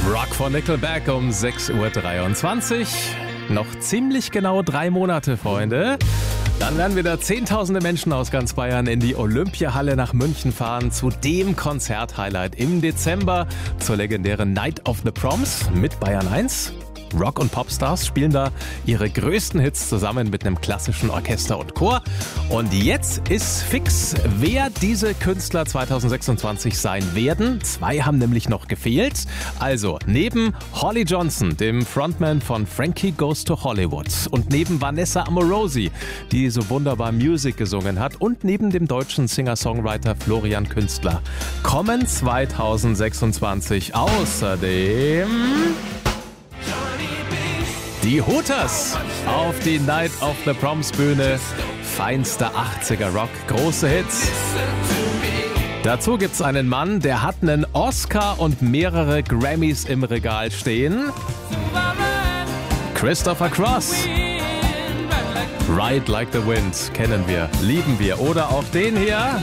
Rock von Nickelback um 6.23 Uhr. Noch ziemlich genau 3 Monate, Freunde. Dann werden wieder Zehntausende Menschen aus ganz Bayern in die Olympiahalle nach München fahren zu dem Konzerthighlight im Dezember, zur legendären Night of the Proms mit Bayern 1. Rock- und Popstars spielen da ihre größten Hits zusammen mit einem klassischen Orchester und Chor. Und jetzt ist fix, wer diese Künstler 2026 sein werden. 2 haben nämlich noch gefehlt. Also neben Holly Johnson, dem Frontman von Frankie Goes to Hollywood, und neben Vanessa Amorosi, die so wunderbar Music gesungen hat, und neben dem deutschen Singer-Songwriter Florian Künstler kommen 2026 außerdem die Hooters auf die Night of the Proms Bühne. Feinster 80er Rock, große Hits. Dazu gibt's einen Mann, der hat einen Oscar und mehrere Grammys im Regal stehen. Christopher Cross. Ride Like the Wind kennen wir, lieben wir. Oder auch den hier.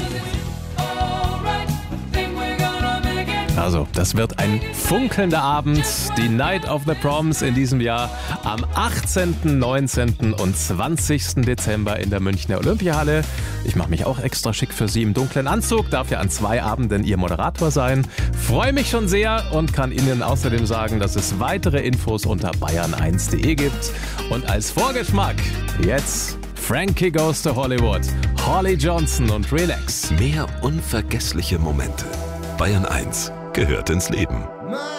Also, das wird ein funkelnder Abend. Die Night of the Proms in diesem Jahr am 18., 19. und 20. Dezember in der Münchner Olympiahalle. Ich mache mich auch extra schick für Sie im dunklen Anzug, darf ja an 2 Abenden Ihr Moderator sein. Freue mich schon sehr und kann Ihnen außerdem sagen, dass es weitere Infos unter bayern1.de gibt. Und als Vorgeschmack jetzt Frankie Goes to Hollywood, Holly Johnson und Relax. Mehr unvergessliche Momente. Bayern 1 gehört ins Leben.